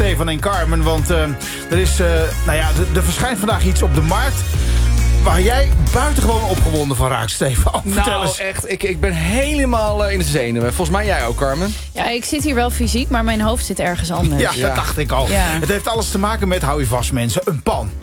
Stefan en Carmen. Want er verschijnt vandaag iets op de markt waar jij buitengewoon opgewonden van raakt, Stefan. Vertel eens. Echt, ik ben helemaal in de zenuwen. Volgens mij jij ook, Carmen. Ja, ik zit hier wel fysiek, maar mijn hoofd zit ergens anders. Ja, dat dacht ik al. Ja. Het heeft alles te maken met, hou je vast mensen, een pan.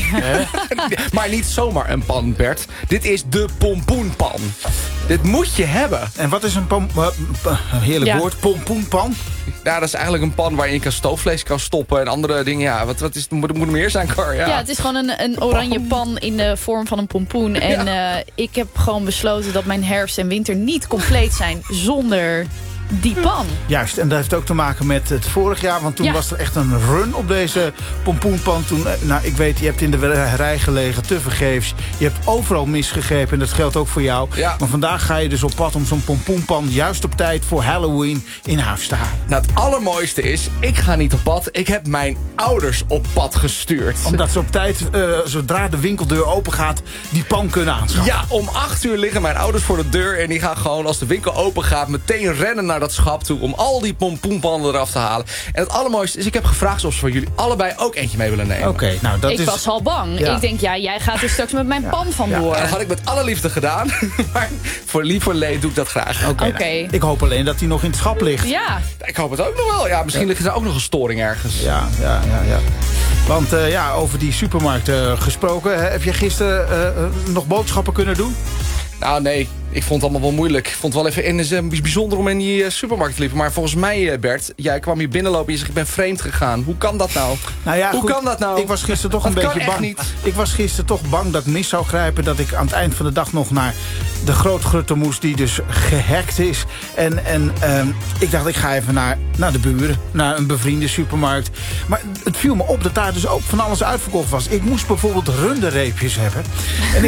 Maar niet zomaar een pan, Bert. Dit is de pompoenpan. Dit moet je hebben. En wat is een heerlijk woord, pompoenpan? Ja, dat is eigenlijk een pan waarin je stoofvlees kan stoppen en andere dingen. Ja, wat is, moet er meer zijn, Car? Ja, het is gewoon een oranje pan in de vorm van een pompoen. En ik heb gewoon besloten dat mijn herfst en winter niet compleet zijn zonder die pan. Juist, en dat heeft ook te maken met het vorig jaar. Want toen was er echt een run op deze pompoenpan. Toen, ik weet, je hebt in de rij gelegen, tevergeefs. Je hebt overal misgegrepen en dat geldt ook voor jou. Ja. Maar vandaag ga je dus op pad om zo'n pompoenpan juist op tijd voor Halloween in huis te halen. Nou, het allermooiste is, ik ga niet op pad. Ik heb mijn ouders op pad gestuurd. Omdat ze op tijd, zodra de winkeldeur open gaat, die pan kunnen aanschaffen. Ja, om 8:00 liggen mijn ouders voor de deur. En die gaan gewoon, als de winkel open gaat, meteen rennen naar dat schap toe om al die pompoenpannen eraf te halen. En het allermooiste is, ik heb gevraagd of ze voor jullie allebei ook eentje mee willen nemen. Oké, nou dat ik was al bang. Ja. Ik denk, jij gaat er straks met mijn pan vandoor. Ja, dat had ik met alle liefde gedaan. Maar voor lief voor leed doe ik dat graag. Oké. Nou, ik hoop alleen dat hij nog in het schap ligt. Ja. Ik hoop het ook nog wel. Ja, misschien ligt er ook nog een storing ergens. Ja. Want over die supermarkt gesproken. Heb je gisteren nog boodschappen kunnen doen? Nou, nee. Ik vond het allemaal wel moeilijk. Ik vond het wel even bijzonder om in die supermarkt te liepen. Maar volgens mij, Bert, jij kwam hier binnenlopen en je zegt, ik ben vreemd gegaan. Hoe kan dat nou? Hoe kan dat nou? Ik was gisteren toch een beetje bang. Niet. Ik was gisteren toch bang dat ik mis zou grijpen. Dat ik aan het eind van de dag nog naar de grootgrutter moest, die dus gehackt is. En ik dacht, ik ga even naar de buren. Naar een bevriende supermarkt. Maar het viel me op dat daar dus ook van alles uitverkocht was. Ik moest bijvoorbeeld runderreepjes hebben. En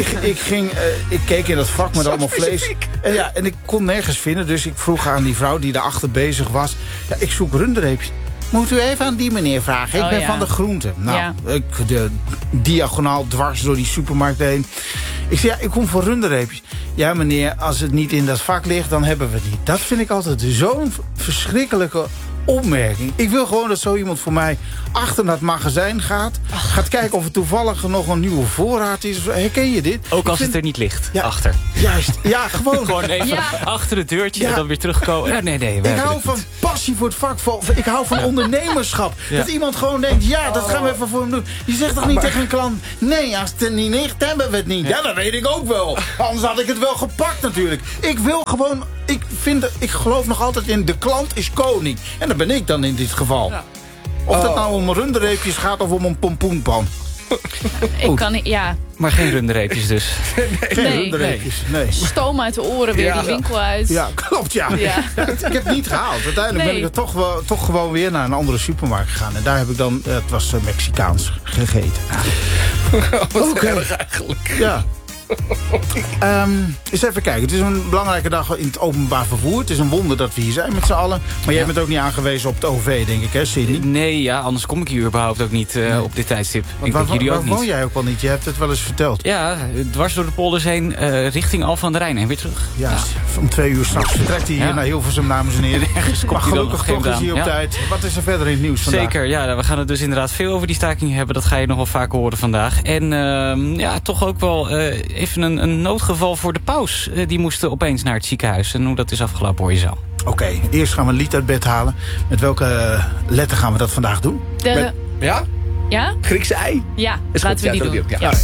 ik keek in dat vak met allemaal vlees. En ik kon nergens vinden, dus ik vroeg aan die vrouw die daarachter bezig was. Ja, ik zoek runderreepjes. Moet u even aan die meneer vragen. Ik ben van de groenten. Nou, de diagonaal dwars door die supermarkt heen. Ik zei, ik kom voor runderreepjes. Ja, meneer, als het niet in dat vak ligt, dan hebben we het niet. Dat vind ik altijd zo'n verschrikkelijke opmerking. Ik wil gewoon dat zo iemand voor mij achter naar het magazijn gaat. Gaat kijken of er toevallig nog een nieuwe voorraad is. Herken je dit? Ook als het er niet ligt. Ja, achter. Juist. Ja, gewoon even achter het deurtje en dan weer terugkomen. Ja, nee. Ik hou van passie voor het vak. Ik hou van ondernemerschap. Ja. Dat iemand gewoon denkt, dat gaan we even voor hem doen. Je zegt toch niet tegen een klant, nee, als het er niet ligt, hebben we het niet. Ja, dat weet ik ook wel. Anders had ik het wel gepakt natuurlijk. Ik wil gewoon, ik geloof nog altijd in de klant is koning. En dat ben ik dan in dit geval. Ja. Of dat nou om runderreepjes gaat of om een pompoenpan. Ik kan niet, Maar geen runderreepjes dus. Geen runderreepjes, nee. Stoom uit de oren weer die winkel uit. Ja, klopt, ja. Ik heb het niet gehaald. Uiteindelijk ben ik er toch gewoon weer naar een andere supermarkt gegaan. En daar heb ik dan, het was Mexicaans gegeten. Wat erg eigenlijk. Ja. Eens even kijken. Het is een belangrijke dag in het openbaar vervoer. Het is een wonder dat we hier zijn met z'n allen. Maar jij bent ook niet aangewezen op het OV, denk ik, hè, Sidney? Nee, anders kom ik hier überhaupt ook niet op dit tijdstip. Waar woon jij ook wel niet? Je hebt het wel eens verteld. Ja, dwars door de polders heen, richting Alphen aan de Rijn en weer terug. Juist. Om 2 uur s'nachts vertrekt hij hier naar Hilversum, dames en heren. Maar gelukkig toch is hij op tijd. Wat is er verder in het nieuws vandaag? Zeker, we gaan het dus inderdaad veel over die staking hebben. Dat ga je nog wel vaker horen vandaag. En toch ook wel even een noodgeval voor de paus. Die moesten opeens naar het ziekenhuis. En hoe dat is afgelopen hoor je zo. Oké, eerst gaan we een lied uit bed halen. Met welke letter gaan we dat vandaag doen? Ja? Ja? Griekse ei? Ja, laten we die doen. Ja.